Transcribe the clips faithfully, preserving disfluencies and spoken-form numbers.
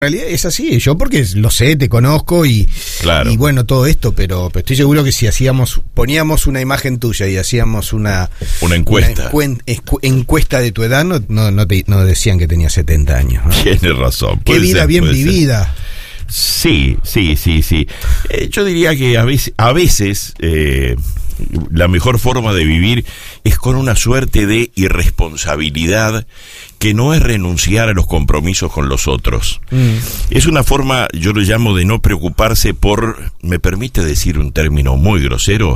En realidad es así, yo porque lo sé, te conozco y, claro. y bueno, todo esto, pero, pero estoy seguro que si hacíamos, poníamos una imagen tuya y hacíamos una una encuesta una encuen, escu, encuesta de tu edad, no, no, no, te, no decían que tenía setenta años, ¿no? Tienes razón. Qué vida ser, bien vivida. Ser. Sí, sí, sí, sí. Eh, yo diría que a veces, a veces eh, la mejor forma de vivir es con una suerte de irresponsabilidad que no es renunciar a los compromisos con los otros. Mm. Es una forma, yo lo llamo, de no preocuparse por, me permite decir un término muy grosero,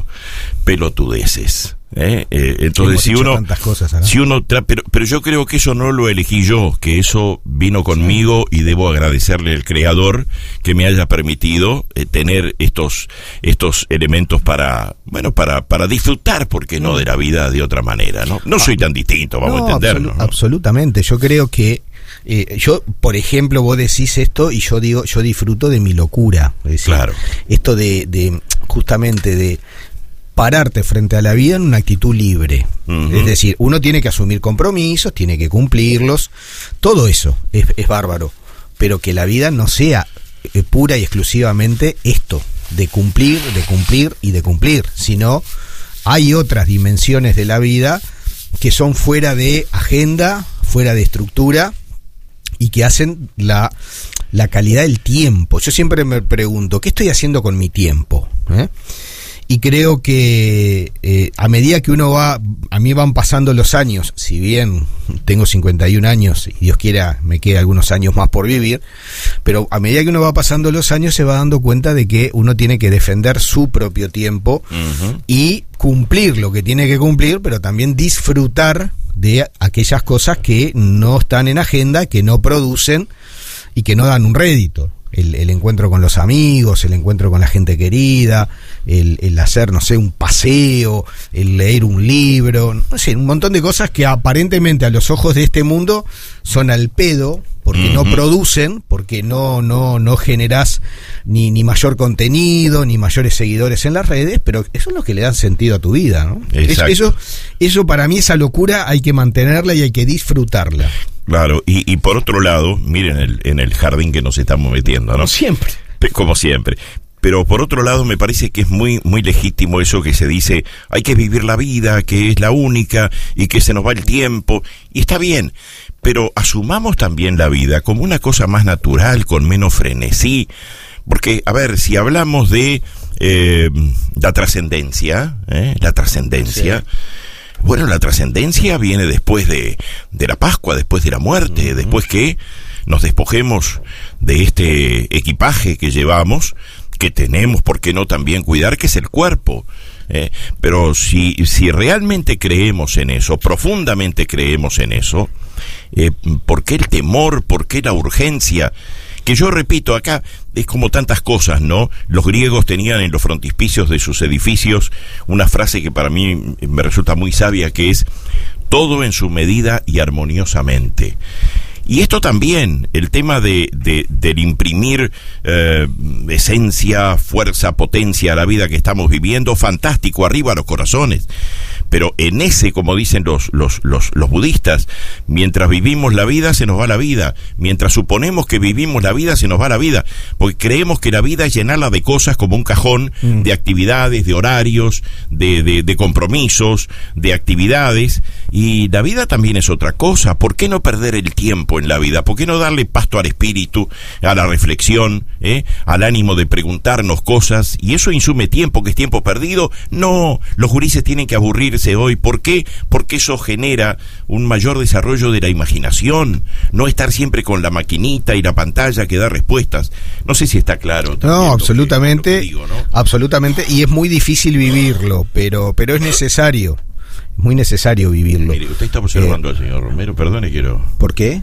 pelotudeces. ¿Eh? Eh, entonces si uno, cosas, ¿no? si uno tra- pero, pero yo creo que eso no lo elegí yo, que eso vino conmigo y debo agradecerle al Creador que me haya permitido eh, tener estos estos elementos para bueno para para disfrutar, porque no, de la vida de otra manera, no no soy tan distinto, vamos no, a entendernos, absolu- ¿no? Absolutamente, yo creo que eh, yo, por ejemplo, vos decís esto y yo digo, yo disfruto de mi locura, es decir, claro. Esto de, de justamente de pararte frente a la vida en una actitud libre. Uh-huh. Es decir, uno tiene que asumir compromisos, tiene que cumplirlos, todo eso es, es bárbaro, pero que la vida no sea eh, pura y exclusivamente esto, de cumplir, de cumplir y de cumplir, sino hay otras dimensiones de la vida que son fuera de agenda, fuera de estructura y que hacen la, la calidad del tiempo. Yo siempre me pregunto, ¿qué estoy haciendo con mi tiempo? ¿Eh? Y creo que eh, a medida que uno va, a mí van pasando los años, si bien tengo cincuenta y un años y Dios quiera me queda algunos años más por vivir, pero a medida que uno va pasando los años se va dando cuenta de que uno tiene que defender su propio tiempo uh-huh. y cumplir lo que tiene que cumplir, pero también disfrutar de aquellas cosas que no están en agenda, que no producen y que no dan un rédito. El, el encuentro con los amigos, el encuentro con la gente querida, el, el hacer, no sé, un paseo, el leer un libro, no sé, un montón de cosas que aparentemente a los ojos de este mundo son al pedo, porque uh-huh. no producen, porque no no no generás ni, ni mayor contenido, ni mayores seguidores en las redes, pero eso es lo que le da sentido a tu vida, ¿no? Eso, eso, eso para mí, esa locura hay que mantenerla y hay que disfrutarla. Claro, y, y por otro lado, miren el, en el jardín que nos estamos metiendo, ¿no? Como siempre. Como siempre. Pero por otro lado me parece que es muy muy legítimo eso que se dice, hay que vivir la vida, que es la única, y que se nos va el tiempo, y está bien, pero asumamos también la vida como una cosa más natural, con menos frenesí, porque, a ver, si hablamos de eh, la trascendencia, ¿eh? la trascendencia... Sí. Bueno, la trascendencia viene después de, de la Pascua, después de la muerte, uh-huh. después que nos despojemos de este equipaje que llevamos, que tenemos, ¿por qué no también cuidar, que es el cuerpo? Eh, pero si, si realmente creemos en eso, profundamente creemos en eso, eh, ¿por qué el temor? ¿Por qué la urgencia? Que yo repito, acá es como tantas cosas, ¿no? Los griegos tenían en los frontispicios de sus edificios una frase que para mí me resulta muy sabia, que es todo en su medida y armoniosamente. Y esto también, el tema de, de del imprimir eh, esencia, fuerza, potencia a la vida que estamos viviendo, fantástico, arriba a los corazones. Pero en ese, como dicen los, los, los, los budistas, mientras vivimos la vida, se nos va la vida. Mientras suponemos que vivimos la vida, se nos va la vida. Porque creemos que la vida es llenarla de cosas como un cajón, mm. de actividades, de horarios, de, de, de compromisos, de actividades. Y la vida también es otra cosa. ¿Por qué no perder el tiempo en la vida? ¿Por qué no darle pasto al espíritu, a la reflexión, eh? al ánimo de preguntarnos cosas? ¿Y eso insume tiempo, que es tiempo perdido? No, los gurises tienen que aburrirse hoy. ¿Por qué? Porque eso genera un mayor desarrollo de la imaginación, no estar siempre con la maquinita y la pantalla que da respuestas. No sé si está claro. No, absolutamente, lo que, lo que digo, ¿no? Absolutamente, y es muy difícil vivirlo, pero pero es necesario, muy necesario vivirlo. Mire, usted está observando eh, al señor Romero, perdone, quiero... ¿Por qué?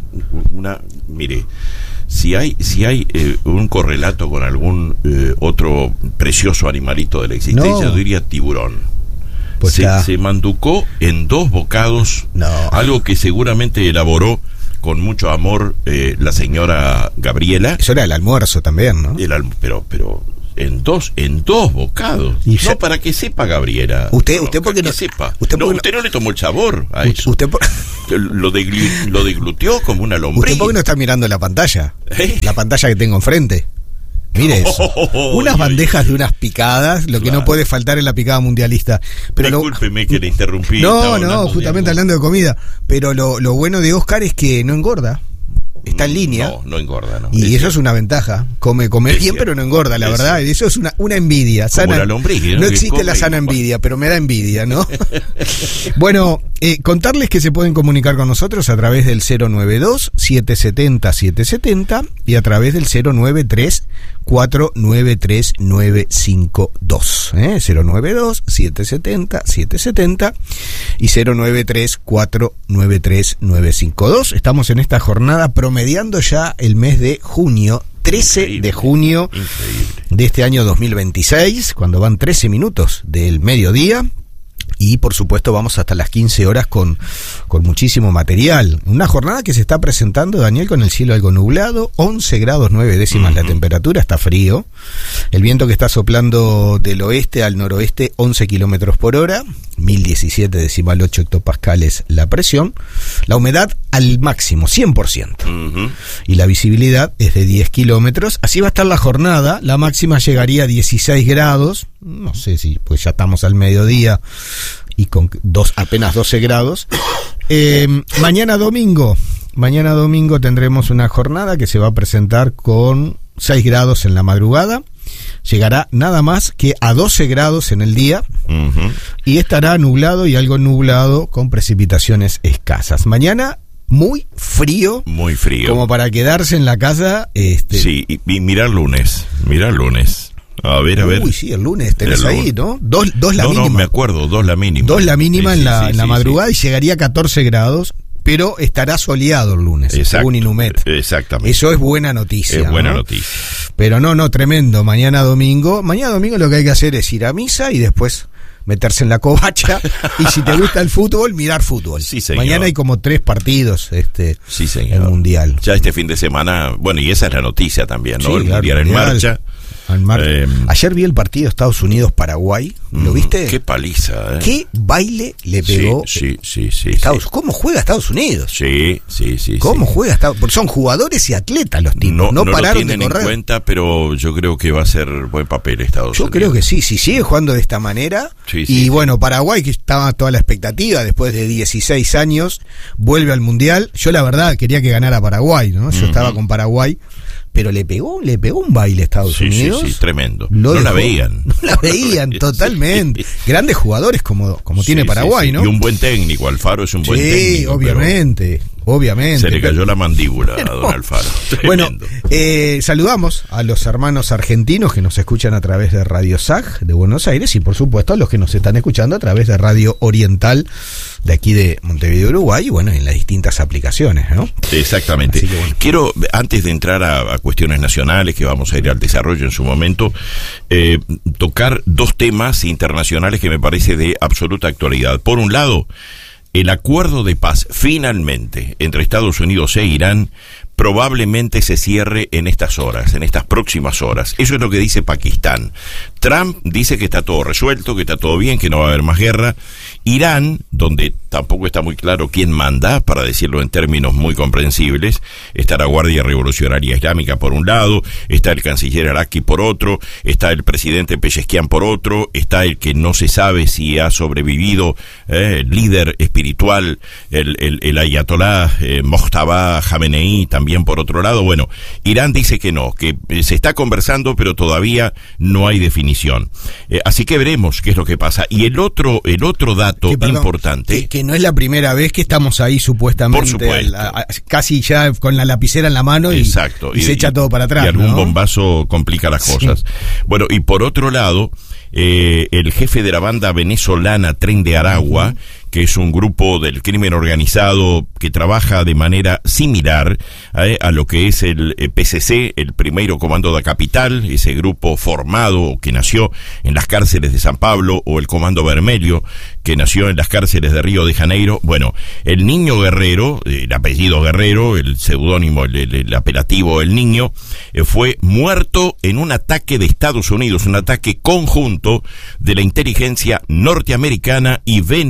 Una, mire, si hay si hay eh, un correlato con algún eh, otro precioso animalito de la existencia, no. yo diría tiburón. Pues se, se manducó en dos bocados, no. algo que seguramente elaboró con mucho amor eh, la señora Gabriela. Eso era el almuerzo también, ¿no? El alm- pero pero en dos en dos bocados. Y no, se... para que sepa Gabriela. Usted no, usted porque que no sepa. Usted, no, porque usted no... no le tomó el sabor a usted, eso. Usted por... lo, deglu, lo deglutió como una lombriz. ¿Usted por qué no está mirando la pantalla? ¿Eh? La pantalla que tengo enfrente. Mire eso. Oh, unas oh, bandejas de unas picadas, lo que claro. no puede faltar en la picada mundialista. Pero Discúlpeme lo, que le interrumpí. No, no, justamente hablando de comida. Pero lo, lo bueno de Oscar es que no engorda. Está en línea. No, no engorda, no. Y es eso cierto. es una ventaja. Come, come Es bien, cierto. pero no engorda, la Es verdad. cierto. Eso es una, una envidia. Como Sana, la lombriz, ¿no? no Que existe come la sana y- envidia, pero me da envidia, ¿no? Bueno, eh, contarles que se pueden comunicar con nosotros a través del cero nueve dos, siete siete cero, siete siete cero y a través del cero nueve tres, cuatro nueve tres, nueve cinco dos. ¿eh? cero nueve dos, siete siete cero, siete siete cero y cero nueve tres, cuatro nueve tres, nueve cinco dos. Estamos en esta jornada promediando ya el mes de junio, trece Increíble. de junio Increíble. de este año dos mil veintiséis, cuando van trece minutos del mediodía. Y por supuesto vamos hasta las quince horas con, con muchísimo material. Una jornada que se está presentando, Daniel, con el cielo algo nublado, once grados nueve décimas uh-huh. la temperatura, está frío. El viento que está soplando del oeste al noroeste, once kilómetros por hora, mil diecisiete decimal ocho hectopascales la presión. La humedad al máximo, cien por ciento. Uh-huh. Y la visibilidad es de diez kilómetros. Así va a estar la jornada. La máxima llegaría a dieciséis grados. No sé si, pues ya estamos al mediodía y con dos, apenas doce grados. Eh, mañana domingo, mañana domingo tendremos una jornada que se va a presentar con seis grados en la madrugada. Llegará nada más que a doce grados en el día uh-huh. y estará nublado y algo nublado con precipitaciones escasas. Mañana muy frío, muy frío, como para quedarse en la casa. Este... Sí, y, y mirar lunes, mirar lunes. A ver, a ver. Uy, sí, el lunes tenés el ahí, ¿no? Dos, dos la no, mínima. No, me acuerdo, dos la mínima. Dos la mínima sí, en la, sí, en la sí, madrugada sí. Y llegaría a catorce grados, pero estará soleado el lunes, Exacto, según Inumet. Exactamente. Eso es buena noticia. Es buena ¿no? noticia. Pero no, no, tremendo. Mañana domingo, mañana domingo lo que hay que hacer es ir a misa y después meterse en la covacha y si te gusta el fútbol, mirar fútbol. Sí, señor. Mañana hay como tres partidos este sí, señor. el Mundial. Ya este fin de semana, bueno, y esa es la noticia también, ¿no? Sí, el claro, Mundial en mundial. marcha. Mar... Eh, Ayer vi el partido Estados Unidos-Paraguay. ¿Lo viste? Qué paliza, ¿eh? Qué baile le pegó. Sí, sí, sí. sí, Estados... sí. ¿Cómo juega Estados Unidos? Sí, sí, sí. ¿Cómo sí. juega Estados Unidos? Son jugadores y atletas los tipos. No, no, no pararon lo tienen de correr. en cuenta, pero yo creo que va a ser buen papel Estados Yo Unidos. creo que sí. Si sigue jugando de esta manera. Sí, y sí, bueno, Paraguay, que estaba toda la expectativa, después de dieciséis años, vuelve al Mundial. Yo la verdad quería que ganara Paraguay, ¿no? Yo uh-huh. estaba con Paraguay. Pero le pegó, le pegó un baile a Estados sí, Unidos. Sí, sí, tremendo. Lo no dejó, la veían. No la veían, totalmente. Grandes jugadores como, como sí, tiene Paraguay, sí, sí. ¿no? Y un buen técnico, Alfaro es un buen sí, técnico. Sí, obviamente, obviamente. Se le cayó pero... la mandíbula a don Alfaro. Bueno, eh, saludamos a los hermanos argentinos que nos escuchan a través de Radio S A G de Buenos Aires y por supuesto a los que nos están escuchando a través de Radio Oriental de aquí de Montevideo, Uruguay, y bueno, en las distintas aplicaciones, ¿no? Exactamente. Que, bueno. Quiero, antes de entrar a, a cuestiones nacionales, que vamos a ir al desarrollo en su momento, eh, tocar dos temas internacionales que me parece de absoluta actualidad. Por un lado, el acuerdo de paz, finalmente, entre Estados Unidos e Irán, probablemente se cierre en estas horas, en estas próximas horas. Eso es lo que dice Pakistán. Trump dice que está todo resuelto, que está todo bien, que no va a haber más guerra. Irán, donde tampoco está muy claro quién manda, para decirlo en términos muy comprensibles, está la Guardia Revolucionaria Islámica por un lado, está el canciller Araki por otro, está el presidente Pezeshkian por otro, está el que no se sabe si ha sobrevivido, eh, el líder espiritual, el, el, el ayatolá eh, Mojtaba Jamenei, también por otro lado. Bueno, Irán dice que no, que eh, se está conversando, pero todavía no hay definición. Eh, así que veremos qué es lo que pasa. Y el otro, el otro dato que, perdón, importante... Que, que no es la primera vez que estamos ahí supuestamente, por supuesto. A, a, casi ya con la lapicera en la mano y, Exacto. y, y se echa todo para atrás. Y algún ¿no? bombazo complica las cosas. Sí. Bueno, y por otro lado, eh, el jefe de la banda venezolana Tren de Aragua, uh-huh. que es un grupo del crimen organizado que trabaja de manera similar eh, a lo que es el eh, P C C, el Primeiro Comando da Capital, ese grupo formado que nació en las cárceles de San Pablo, o el Comando Vermelho, que nació en las cárceles de Río de Janeiro. Bueno, el Niño Guerrero, el apellido Guerrero, el seudónimo, el, el, el apelativo El Niño, eh, fue muerto en un ataque de Estados Unidos, un ataque conjunto de la inteligencia norteamericana y venezolana.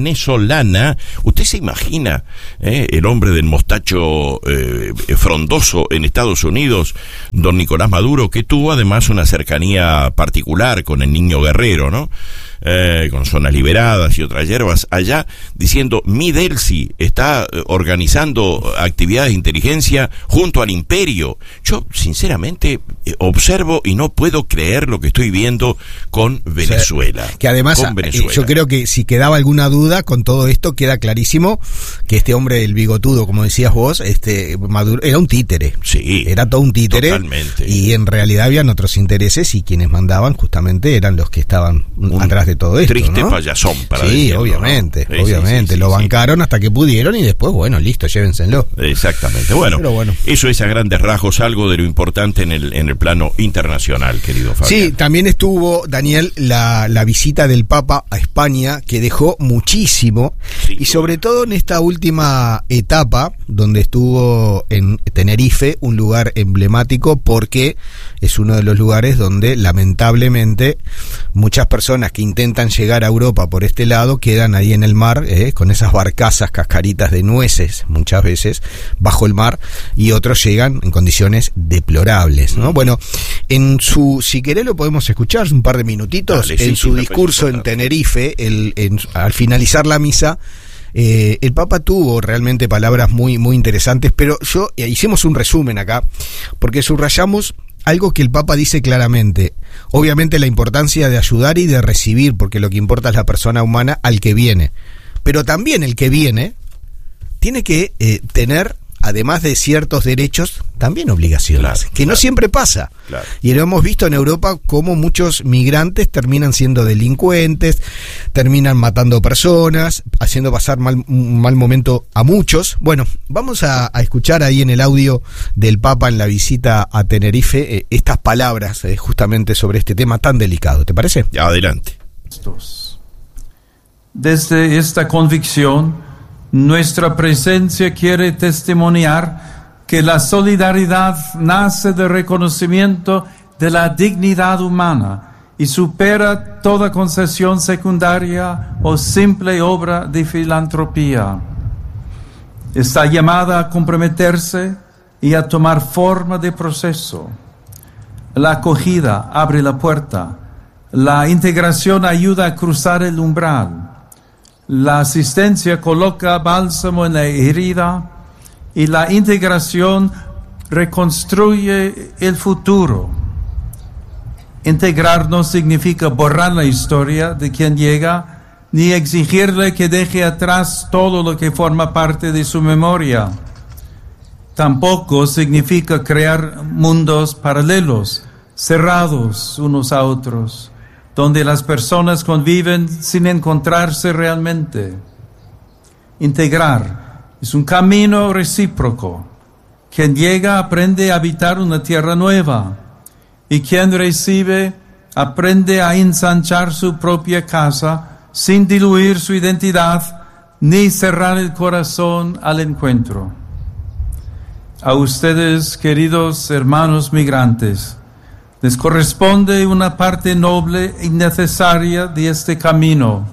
lana. ¿Usted se imagina eh, el hombre del mostacho eh, frondoso en Estados Unidos, don Nicolás Maduro, que tuvo además una cercanía particular con el Niño Guerrero, ¿no? Eh, con Zonas Liberadas y otras hierbas, allá diciendo, mi Delcy está eh, organizando actividades de inteligencia junto al imperio. Yo, sinceramente, eh, observo y no puedo creer lo que estoy viendo con Venezuela. O sea, que además, con Venezuela. yo creo que si quedaba alguna duda con todo esto, queda clarísimo que este hombre, el bigotudo, como decías vos, este Maduro, era un títere. Sí. Era todo un títere. Totalmente. Y en realidad habían otros intereses y quienes mandaban justamente eran los que estaban un atrás de todo esto, triste ¿no? payasón, para sí, decirlo, obviamente, ¿no? Sí, obviamente, sí, sí, lo sí, bancaron sí. hasta que pudieron y después, bueno, listo, llévenselo. Exactamente, bueno, bueno, eso es a grandes rasgos algo de lo importante en el en el plano internacional, querido Fabián. Sí, también estuvo, Daniel, la, la visita del Papa a España, que dejó muchísimo, sí, y sobre todo en esta última etapa, donde estuvo en Tenerife, un lugar emblemático, porque es uno de los lugares donde, lamentablemente, muchas personas que intentan llegar a Europa por este lado quedan ahí en el mar, eh, con esas barcazas cascaritas de nueces, muchas veces, bajo el mar, y otros llegan en condiciones deplorables, ¿no? Bueno, en su, si querés lo podemos escuchar un par de minutitos. Dale, sí, en su sí, discurso en Tenerife, el, en, al finalizar la misa, Eh, el Papa tuvo realmente palabras muy muy interesantes, pero yo eh, hicimos un resumen acá, porque subrayamos algo que el Papa dice claramente. Obviamente la importancia de ayudar y de recibir, porque lo que importa es la persona humana al que viene. Pero también el que viene tiene que eh, tener, además de ciertos derechos, también obligaciones, claro, que claro. no siempre pasa. Claro. Y lo hemos visto en Europa como muchos migrantes terminan siendo delincuentes, terminan matando personas, haciendo pasar mal, un mal momento a muchos. Bueno, vamos a, a escuchar ahí en el audio del Papa en la visita a Tenerife eh, estas palabras eh, justamente sobre este tema tan delicado. ¿Te parece? Adelante. Desde esta convicción, nuestra presencia quiere testimoniar que la solidaridad nace del reconocimiento de la dignidad humana y supera toda concesión secundaria o simple obra de filantropía. Está llamada a comprometerse y a tomar forma de proceso. La acogida abre la puerta, la integración ayuda a cruzar el umbral. La asistencia coloca bálsamo en la herida y la integración reconstruye el futuro. Integrar no significa borrar la historia de quien llega, ni exigirle que deje atrás todo lo que forma parte de su memoria. Tampoco significa crear mundos paralelos, cerrados unos a otros, donde las personas conviven sin encontrarse realmente. Integrar es un camino recíproco. Quien llega aprende a habitar una tierra nueva, y quien recibe aprende a ensanchar su propia casa sin diluir su identidad ni cerrar el corazón al encuentro. A ustedes, queridos hermanos migrantes, les corresponde una parte noble y necesaria de este camino: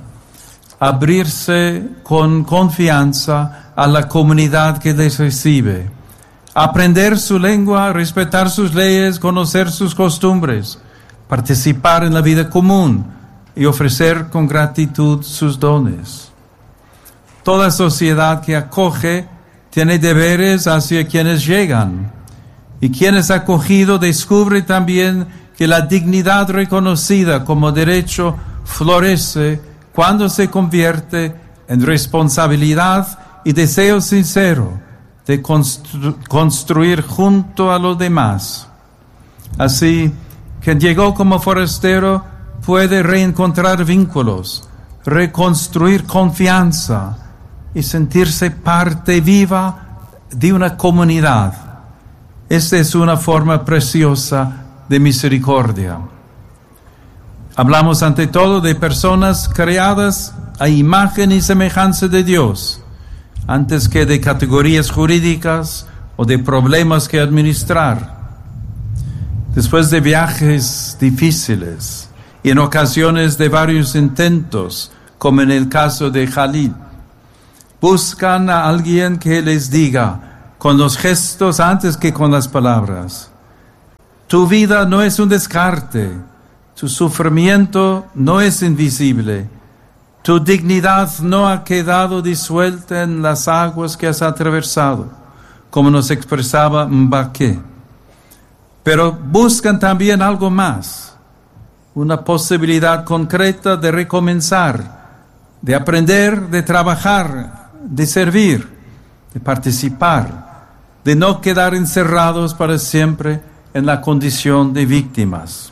abrirse con confianza a la comunidad que les recibe, aprender su lengua, respetar sus leyes, conocer sus costumbres, participar en la vida común y ofrecer con gratitud sus dones. Toda sociedad que acoge tiene deberes hacia quienes llegan, y quien es acogido descubre también que la dignidad reconocida como derecho florece cuando se convierte en responsabilidad y deseo sincero de constru- construir junto a los demás. Así, quien llegó como forastero puede reencontrar vínculos, reconstruir confianza y sentirse parte viva de una comunidad. Esta es una forma preciosa de misericordia. Hablamos ante todo de personas creadas a imagen y semejanza de Dios, antes que de categorías jurídicas o de problemas que administrar. Después de viajes difíciles y en ocasiones de varios intentos, como en el caso de Khalid, buscan a alguien que les diga, con los gestos antes que con las palabras: tu vida no es un descarte, tu sufrimiento no es invisible, tu dignidad no ha quedado disuelta en las aguas que has atravesado, como nos expresaba Mbaké. Pero buscan también algo más, una posibilidad concreta de recomenzar, de aprender, de trabajar, de servir, de participar, de no quedar encerrados para siempre en la condición de víctimas.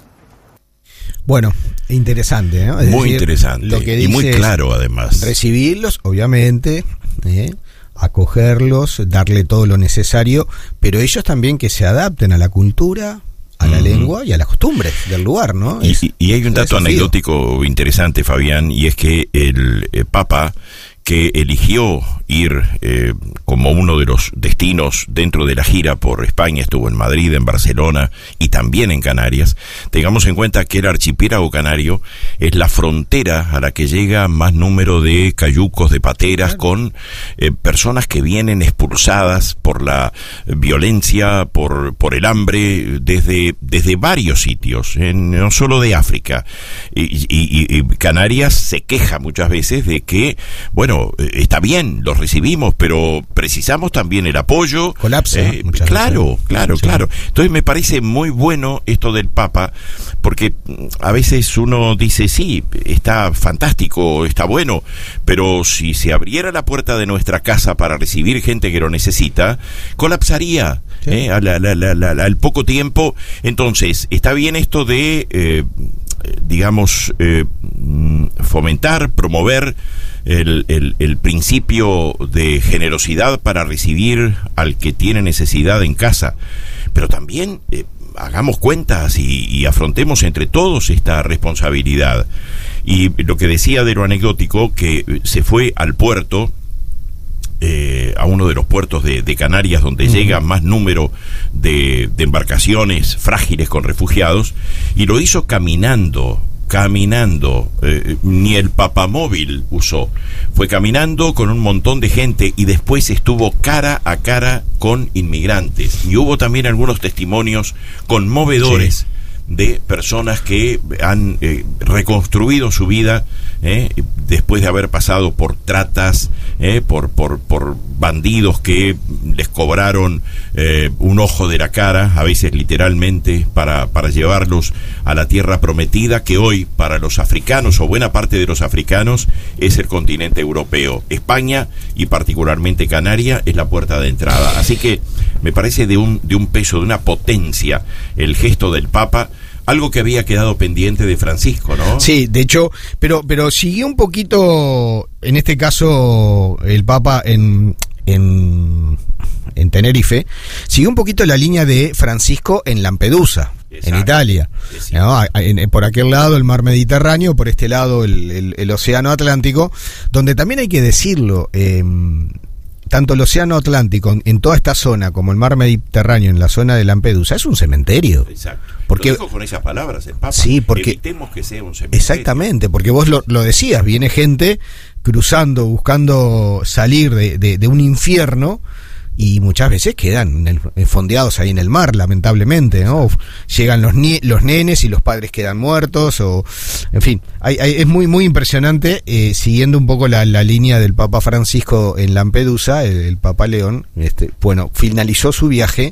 Bueno, interesante, ¿no? Es muy decir, interesante lo que y muy claro además. Recibirlos, obviamente, ¿eh? acogerlos, darle todo lo necesario, pero ellos también que se adapten a la cultura, a la uh-huh. lengua y a las costumbres del lugar, ¿no? Y, es, y, y hay un dato desafío. anecdótico interesante, Fabián, y es que el eh, Papa, que eligió ir eh, como uno de los destinos dentro de la gira por España, estuvo en Madrid, en Barcelona y también en Canarias. Tengamos en cuenta que el archipiélago canario es la frontera a la que llega más número de cayucos, de pateras, con eh, personas que vienen expulsadas por la violencia, por, por el hambre, desde, desde varios sitios, eh, no solo de África. Y, y, y Canarias se queja muchas veces de que, bueno, está bien, los recibimos, pero precisamos también el apoyo. Colapsa. Eh, claro, veces. claro, sí. claro. Entonces me parece muy bueno esto del Papa, porque a veces uno dice, sí, está fantástico, está bueno, pero si se abriera la puerta de nuestra casa para recibir gente que lo necesita, colapsaría. Sí. Eh, al, al, al, al, al poco tiempo. Entonces, está bien esto de, eh, digamos, eh, fomentar, promover El, el, el principio de generosidad para recibir al que tiene necesidad en casa, pero también eh, hagamos cuentas y, y afrontemos entre todos esta responsabilidad. Y lo que decía de lo anecdótico, que se fue al puerto, eh, a uno de los puertos de, de Canarias donde uh-huh. llega más número de, de embarcaciones frágiles con refugiados, y lo hizo caminando caminando, eh, ni el papamóvil usó, fue caminando con un montón de gente y después estuvo cara a cara con inmigrantes, y hubo también algunos testimonios conmovedores sí. de personas que han eh, reconstruido su vida eh, después de haber pasado por tratas, eh, por, por, por bandidos que les cobraron eh, un ojo de la cara, a veces literalmente, para, para llevarlos a la tierra prometida, que hoy para los africanos, o buena parte de los africanos, es el continente europeo. España, y particularmente Canarias, es la puerta de entrada. Así que me parece de un, de un peso, de una potencia, el gesto del Papa, algo que había quedado pendiente de Francisco, ¿no? Sí, de hecho, pero pero siguió un poquito, en este caso, el Papa en en, en Tenerife, siguió un poquito la línea de Francisco en Lampedusa, exacto, en Italia, ¿no? En, en, por aquel lado el mar Mediterráneo, por este lado el, el, el océano Atlántico, donde también hay que decirlo, eh, tanto el océano Atlántico en toda esta zona como el mar Mediterráneo en la zona de Lampedusa es un cementerio. Exacto. Porque, lo dijo con esas palabras el Papa. Sí, porque evitemos que sea un cementerio. Exactamente, porque vos lo, lo decías, viene gente cruzando, buscando salir de, de, de un infierno, y muchas veces quedan fondeados ahí en el mar, lamentablemente, ¿no? Llegan los ni- los nenes y los padres quedan muertos, o en fin, hay, hay, es muy muy impresionante, eh, siguiendo un poco la, la línea del Papa Francisco en Lampedusa, el, el Papa León, este, bueno, finalizó su viaje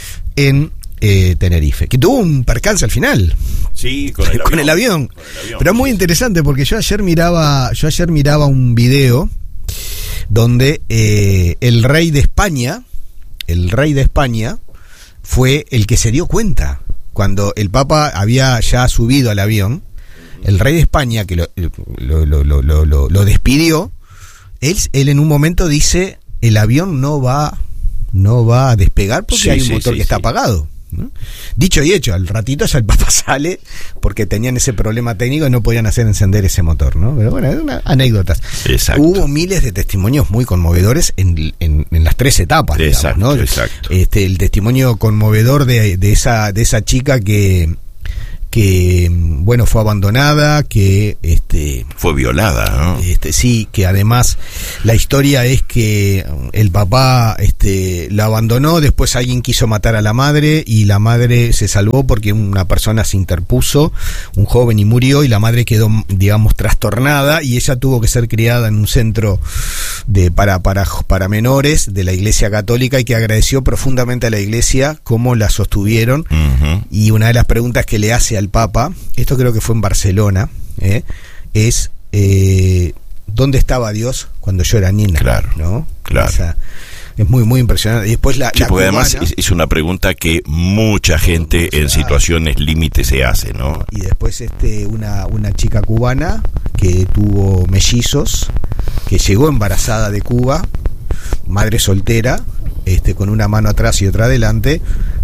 en eh, Tenerife, que tuvo un percance al final. Sí, con el, con, el avión. con el avión. Pero es muy interesante porque yo ayer miraba, yo ayer miraba un video donde eh, el rey de España, el rey de España fue el que se dio cuenta cuando el Papa había ya subido al avión. El rey de España, que lo, lo, lo, lo, lo, lo, lo despidió, él, él en un momento dice, el avión no va, no va a despegar porque sí, hay un sí, motor sí, que sí. está apagado. ¿no? Dicho y hecho, al ratito ya el Papa sale porque tenían ese problema técnico y no podían hacer encender ese motor, ¿no? Pero bueno, es una anécdotas. Exacto. Hubo miles de testimonios muy conmovedores en, en, en las tres etapas, exacto, digamos, ¿no? Exacto. Este, el testimonio conmovedor de, de esa de esa chica que que bueno, fue abandonada, que este fue violada, ¿no? Este sí, que además la historia es que el papá este la abandonó, después alguien quiso matar a la madre y la madre se salvó porque una persona se interpuso, un joven, y murió, y la madre quedó, digamos, trastornada, y ella tuvo que ser criada en un centro de para para para menores de la Iglesia Católica, y que agradeció profundamente a la Iglesia cómo la sostuvieron. Uh-huh. Y una de las preguntas que le hace al Papa, esto creo que fue en Barcelona, ¿eh? es eh, ¿dónde estaba Dios cuando yo era niña? Claro, ¿no? claro. Esa, es muy, muy impresionante. Y después la, sí, la porque cubana, además es, es una pregunta que mucha gente en situaciones límite se hace, ¿no? Y después este una, una chica cubana que tuvo mellizos, que llegó embarazada de Cuba, madre soltera, este con una mano atrás y otra adelante,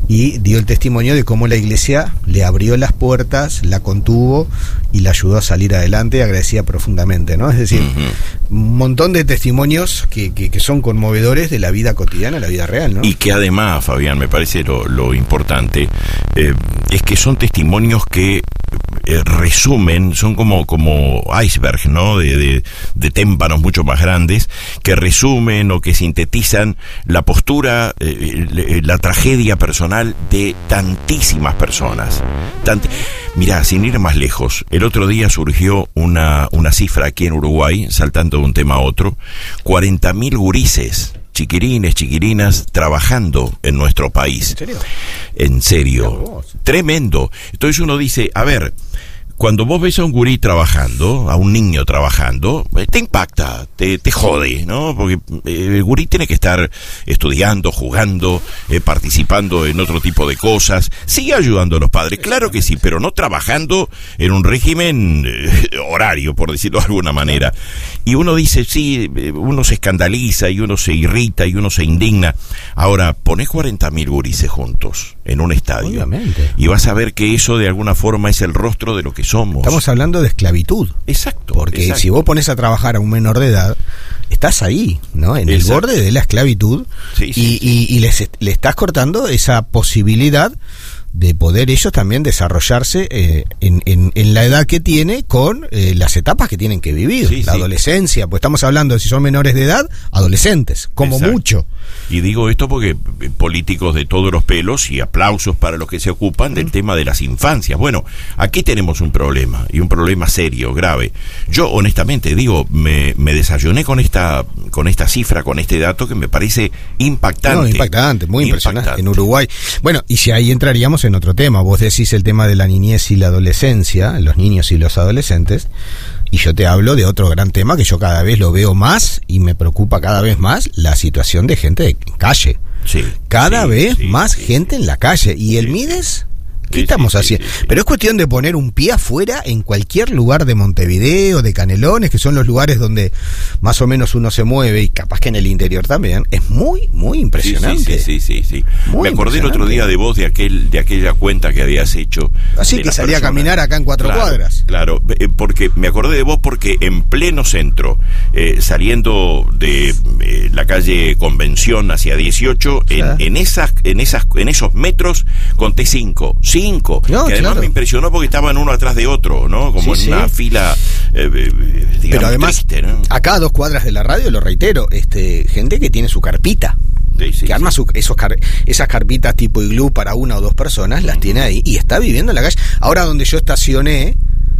y dio el testimonio de cómo la Iglesia le abrió las puertas, la contuvo y la ayudó a salir adelante, agradecía profundamente, ¿no? Es decir, uh-huh. un montón de testimonios que, que, que son conmovedores de la vida cotidiana, la vida real, ¿no? Y que además, Fabián, me parece lo, lo importante, eh, es que son testimonios que eh, resumen, son como, como iceberg, ¿no? De, de, de témpanos mucho más grandes, que resumen o que sintetizan la postura, eh, la tragedia personal de tantísimas personas. Tant... Mirá, sin ir más lejos, el otro día surgió una, una cifra aquí en Uruguay, saltando de un tema a otro, cuarenta mil gurises, chiquirines, chiquirinas, trabajando en nuestro país. ¿En serio? En serio. Tremendo. Entonces uno dice, a ver, cuando vos ves a un gurí trabajando, a un niño trabajando, te impacta, te, te jode, ¿no? Porque el gurí tiene que estar estudiando, jugando, eh, participando en otro tipo de cosas, sigue ayudando a los padres, claro que sí, pero no trabajando en un régimen eh, horario, por decirlo de alguna manera. Y uno dice, sí, uno se escandaliza y uno se irrita y uno se indigna. Ahora, ponés cuarenta mil gurises juntos en un estadio. Obviamente. Y vas a ver que eso de alguna forma es el rostro de lo que somos. Estamos hablando de esclavitud. Exacto. Porque exacto. si vos pones a trabajar a un menor de edad, estás ahí, ¿no? En exacto. el borde de la esclavitud. Sí, sí, y, sí. y, y les, le estás cortando esa posibilidad de poder ellos también desarrollarse eh, en, en, en la edad que tiene, con eh, las etapas que tienen que vivir, sí, la sí. adolescencia, pues estamos hablando de si son menores de edad, adolescentes, como exacto. mucho. Y digo esto porque políticos de todos los pelos, y aplausos para los que se ocupan del mm. tema de las infancias. Bueno, aquí tenemos un problema, y un problema serio, grave. Yo honestamente digo, me, me desayuné con esta con esta cifra, con este dato que me parece impactante. No, impactante, muy impactante. impresionante en Uruguay. Bueno, y si ahí entraríamos en otro tema, vos decís el tema de la niñez y la adolescencia, los niños y los adolescentes, y yo te hablo de otro gran tema que yo cada vez lo veo más y me preocupa cada vez más, la situación de gente de calle. Sí, cada sí, vez sí, más sí, gente sí. en la calle. ¿Y sí. el Mides? ¿Qué sí, estamos sí, haciendo? Sí, sí, sí. Pero es cuestión de poner un pie afuera en cualquier lugar de Montevideo, de Canelones, que son los lugares donde más o menos uno se mueve, y capaz que en el interior también. Es muy, muy impresionante. Sí, sí, sí, sí, sí. Me acordé el otro día de vos, de aquel de aquella cuenta que habías hecho. Así que salí a caminar acá en cuatro claro, cuadras. Claro, porque me acordé de vos porque en pleno centro, eh, saliendo de eh, la calle Convención hacia dieciocho, en, en esas, en esas, en esos metros conté cinco. Cinco, no, que además claro. me impresionó porque estaban uno atrás de otro, ¿no? Como sí, en una sí. fila, eh, digamos, pero además, triste, ¿no? Acá a dos cuadras de la radio, lo reitero, este, gente que tiene su carpita, sí, sí, que arma sí. su, esos car, esas carpitas tipo iglú para una o dos personas, las uh-huh. tiene ahí y está viviendo en la calle. Ahora, donde yo estacioné,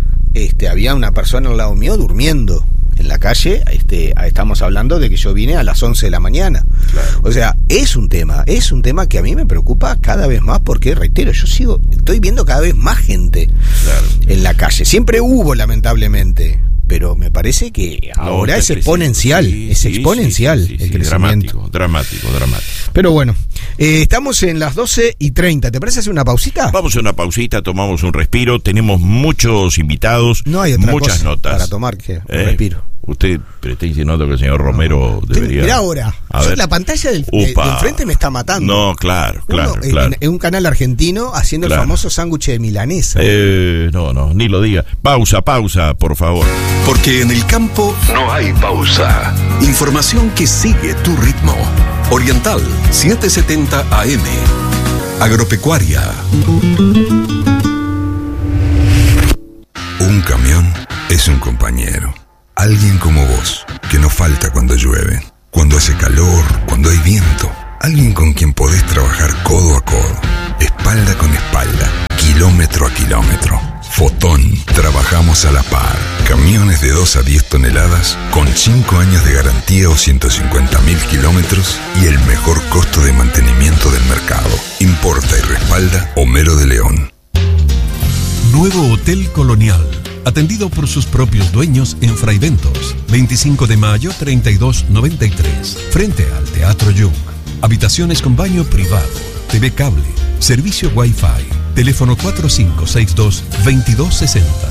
este, había una persona al lado mío durmiendo en la calle. Este, estamos hablando de que yo vine a las once de la mañana. Claro. O sea, es un tema, es un tema que a mí me preocupa cada vez más, porque, reitero, yo sigo, estoy viendo cada vez más gente claro. en la calle. Siempre hubo, lamentablemente, pero me parece que ahora no, es exponencial, sí, es sí, exponencial sí, sí, sí, el sí, crecimiento. Dramático, dramático, dramático. Pero bueno, eh, estamos en las doce y treinta, ¿te parece hacer una pausita? Vamos a una pausita, tomamos un respiro, tenemos muchos invitados, no hay otra muchas cosa notas. Para tomar que un eh, respiro. Usted está insinuando que el señor Romero no, debería... Mirá ahora, yo, la pantalla del, de, de enfrente me está matando. No, claro, claro, Uno, claro. En, en un canal argentino haciendo claro. el famoso sándwich de milanesa. Eh, no, no, ni lo diga. Pausa, pausa, por favor. Porque en el campo no hay pausa. Información que sigue tu ritmo. Oriental setecientos setenta A M. Agropecuaria. Alguien como vos, que no falta cuando llueve, cuando hace calor, cuando hay viento. Alguien con quien podés trabajar codo a codo, espalda con espalda, kilómetro a kilómetro. Fotón, trabajamos a la par. Camiones de dos a diez toneladas, con cinco años de garantía o ciento cincuenta mil kilómetros y el mejor costo de mantenimiento del mercado. Importa y respalda Homero de León. Nuevo Hotel Colonial, atendido por sus propios dueños en Fraiventos, veinticinco de mayo treinta y dos noventa y tres, frente al Teatro Jung. Habitaciones con baño privado, T V cable, servicio Wi-Fi, teléfono cuatro cinco seis dos, veintidós sesenta.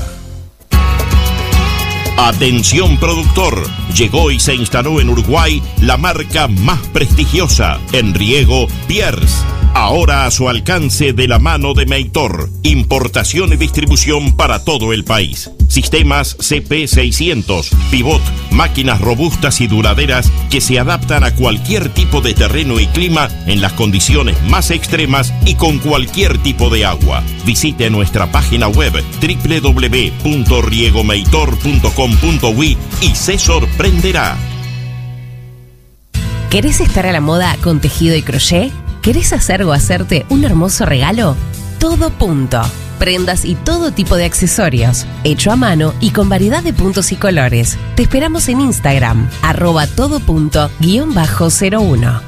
Atención productor, llegó y se instaló en Uruguay la marca más prestigiosa en riego, Pierce. Ahora a su alcance de la mano de Meitor. Importación y distribución para todo el país. Sistemas C P seiscientos, pivot, máquinas robustas y duraderas que se adaptan a cualquier tipo de terreno y clima en las condiciones más extremas y con cualquier tipo de agua. Visite nuestra página web doble u doble u doble u punto riegomeitor punto com punto uy y se sorprenderá. ¿Querés estar a la moda con tejido y crochet? ¿Querés hacer o hacerte un hermoso regalo? Todo Punto. Prendas y todo tipo de accesorios, hecho a mano y con variedad de puntos y colores. Te esperamos en Instagram, arroba todo punto guión bajo cero uno.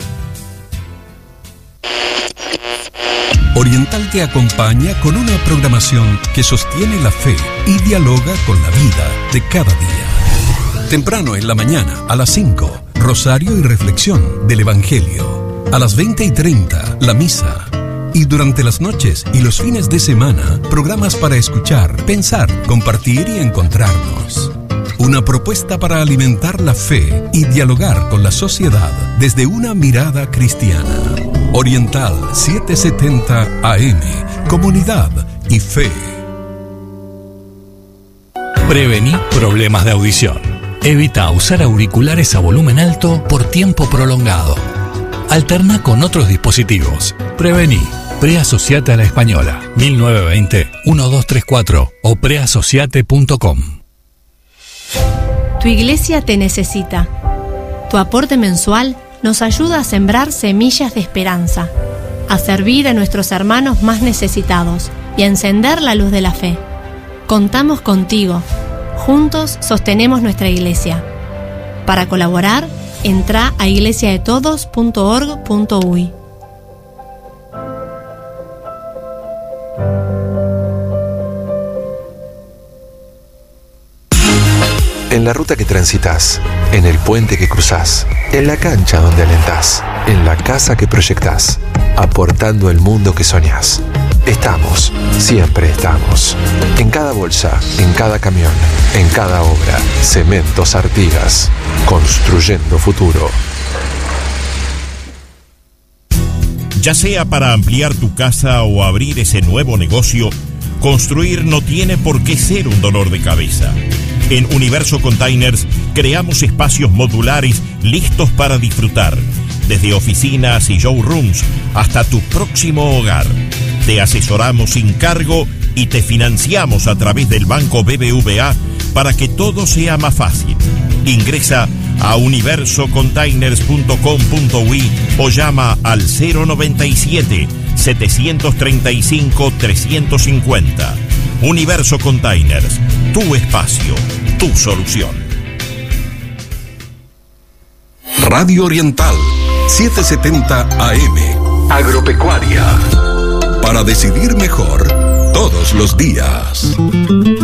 Oriental te acompaña con una programación que sostiene la fe y dialoga con la vida de cada día. Temprano en la mañana, a las cinco, Rosario y Reflexión del Evangelio. A las veinte y treinta, la misa. Y durante las noches y los fines de semana, programas para escuchar, pensar, compartir y encontrarnos. Una propuesta para alimentar la fe y dialogar con la sociedad desde una mirada cristiana. Oriental setecientos setenta A M, comunidad y fe. Prevení problemas de audición. Evita usar auriculares a volumen alto por tiempo prolongado. Alterna con otros dispositivos. Prevení. Preasociate a la Española. mil novecientos veinte, doce treinta y cuatro o preasociate punto com. Tu iglesia te necesita. Tu aporte mensual nos ayuda a sembrar semillas de esperanza, a servir a nuestros hermanos más necesitados y a encender la luz de la fe. Contamos contigo. Juntos sostenemos nuestra iglesia. Para colaborar, entra a iglesia de todos punto org punto uy. En la ruta que transitas, en el puente que cruzás, en la cancha donde alentás, en la casa que proyectás, aportando el mundo que soñás. Estamos, siempre estamos. En cada bolsa, en cada camión, en cada obra. Cementos Artigas, construyendo futuro. Ya sea para ampliar tu casa o abrir ese nuevo negocio, construir no tiene por qué ser un dolor de cabeza. En Universo Containers creamos espacios modulares listos para disfrutar, desde oficinas y showrooms hasta tu próximo hogar. Te asesoramos sin cargo y te financiamos a través del Banco B B V A para que todo sea más fácil. Ingresa a universo containers punto com punto uy o llama al cero noventa y siete, setecientos treinta y cinco, trescientos cincuenta. Universo Containers, tu espacio, tu solución. Radio Oriental setecientos setenta A M. Agropecuaria. Para decidir mejor todos los días.